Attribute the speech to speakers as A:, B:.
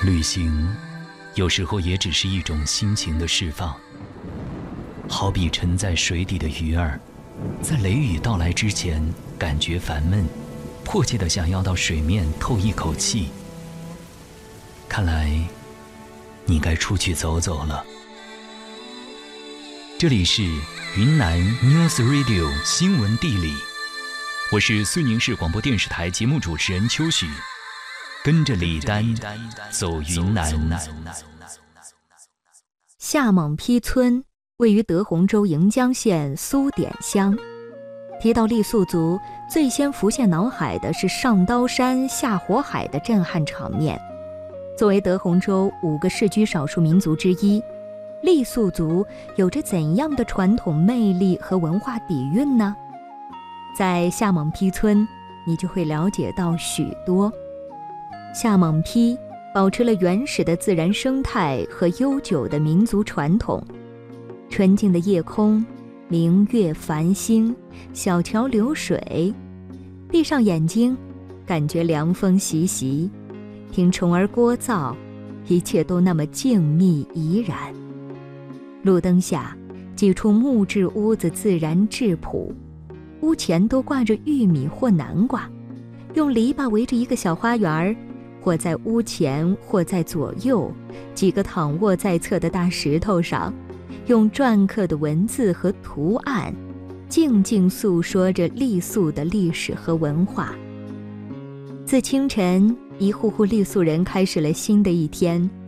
A: 旅行有时候也只是一种心情的释放，好比沉在水底的鱼儿，在雷雨到来之前感觉烦闷，迫切地想要到水面透一口气。看来你该出去走走了。这里是云南 News Radio 新闻地理，我是绥宁市广播电视台节目主持人邱许，跟着李丹走云南。
B: 夏蒙批村位于德宏州盈江县苏点乡。提到傈僳族，最先浮现脑海的是上刀山下火海的震撼场面。作为德宏州5个世居少数民族之一，傈僳族有着怎样的传统魅力和文化底蕴呢？在夏蒙批村，你就会了解到许多。夏蒙批保持了原始的自然生态和悠久的民族传统。纯净的夜空，明月繁星，小桥流水，闭上眼睛，感觉凉风习习，听虫儿聒噪，一切都那么静谧怡然。路灯下，几处木质屋子自然质朴，屋前都挂着玉米或南瓜，用篱笆围着一个小花园，或在屋前，或在左右，几个躺卧在侧的大石头上，用篆刻的文字和图案，静静诉说着傈僳的历史和文化。自清晨，一户户傈僳人开始了新的一天，